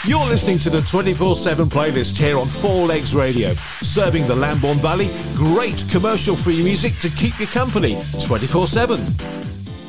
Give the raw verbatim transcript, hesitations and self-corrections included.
You're listening to the twenty-four seven playlist here on Four Legs Radio, serving the Lambourn Valley great commercial-free music to keep you company twenty-four seven.